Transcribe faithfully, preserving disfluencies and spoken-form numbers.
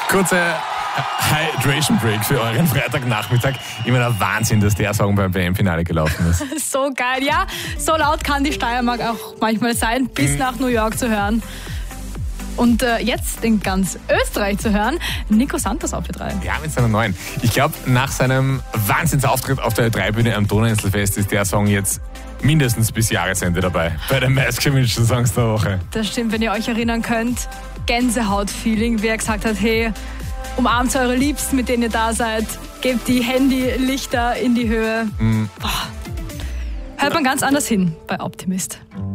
Kurze Hydration Break für euren Freitagnachmittag. Immer der Wahnsinn, dass der Song beim W M-Finale gelaufen ist. So geil, ja. So laut kann die Steiermark auch manchmal sein, bis mhm. nach New York zu hören. Und äh, jetzt in ganz Österreich zu hören, Nico Santos auf Ö drei. Ja, mit seiner neuen. Ich glaube, nach seinem Wahnsinnsauftritt auf der Ö drei Bühne am Donauinselfest ist der Song jetzt mindestens bis Jahresende dabei. Bei den meistgewünschten Songs der Woche. Das stimmt, wenn ihr euch erinnern könnt. Gänsehaut-Feeling, wie er gesagt hat, hey, umarmt eure Liebsten, mit denen ihr da seid. Gebt die Handylichter in die Höhe. Mhm. Boah. Hört man ganz anders hin bei Optimist.